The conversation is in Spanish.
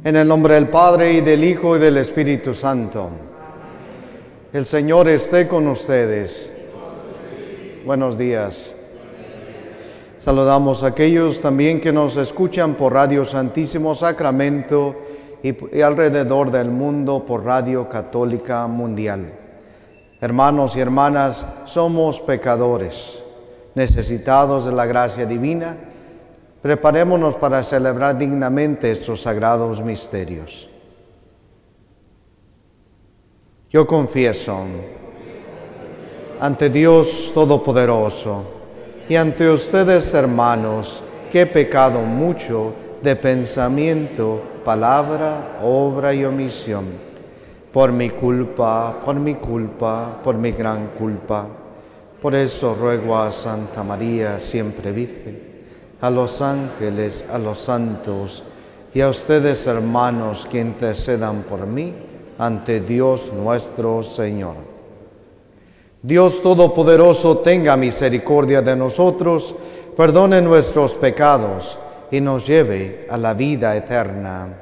En el nombre del Padre, y del Hijo, y del Espíritu Santo. El Señor esté con ustedes. Buenos días. Saludamos a aquellos también que nos escuchan por Radio Santísimo Sacramento y alrededor del mundo por Radio Católica Mundial. Hermanos y hermanas, somos pecadores, necesitados de la gracia divina. Preparémonos para celebrar dignamente estos sagrados misterios. Yo confieso ante Dios Todopoderoso y ante ustedes, hermanos, que he pecado mucho de pensamiento, palabra, obra y omisión, por mi culpa, por mi gran culpa. Por eso ruego a Santa María, siempre Virgen, a los ángeles, a los santos y a ustedes, hermanos, que intercedan por mí ante Dios nuestro Señor. Dios Todopoderoso tenga misericordia de nosotros, perdone nuestros pecados y nos lleve a la vida eterna.